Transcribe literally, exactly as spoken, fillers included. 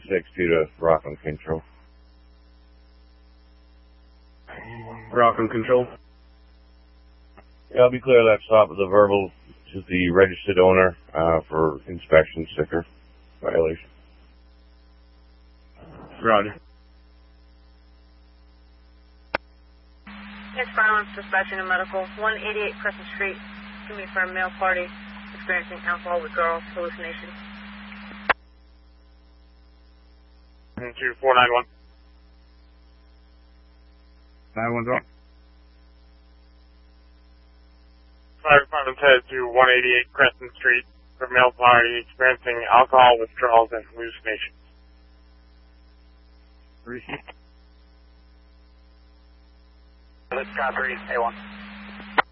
six two to Rockland Control. Rockland Control. Yeah, I'll be clear that stop with a verbal to the registered owner uh, for inspection sticker violation. Roger. It's Violence Dispatching and Medical, one eighty-eight Crescent Street. Give me for a male party experiencing alcohol withdrawal hallucination. two four nine one. nine one one. Fire department head to one eighty-eight Crescent Street for male party experiencing alcohol withdrawals and hallucinations. Receipt. Let's copy A one.